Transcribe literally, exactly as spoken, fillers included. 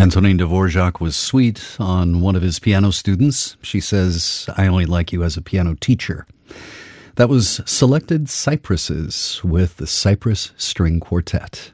Antonin Dvorak was sweet on one of his piano students. She says, "I only like you as a piano teacher." That was Selected Cypresses with the Cypress String Quartet.